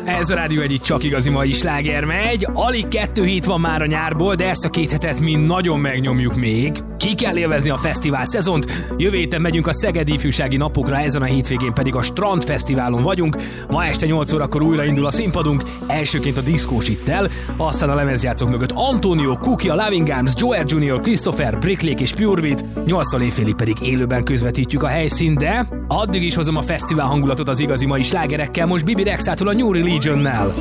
Ez a Rádió Egy csak igazi mai sláger megy. Alig 2 hét van már a nyárból, de ezt a 2 hetet mi nagyon megnyomjuk még. Ki kell élvezni a fesztivál szezont. Jövő héten megyünk a Szegedi Ifjúsági Napokra, ezen a hétvégén pedig a Strand Fesztiválon vagyunk. Ma este 8 órakor újra indul a színpadunk, elsőként a diszkós ittel, aztán a lemezjátszók mögött Antonio, Cookie, a Loving Arms, Joel Jr., Christopher, Bricklake és Purebeat, 8-tól éjfélig pedig élőben közvetítjük a helyszínt, de addig is hozom a fesztivál hangulatot az igazi mai slágerekkel, most Bibi Rexától a New Religionnel.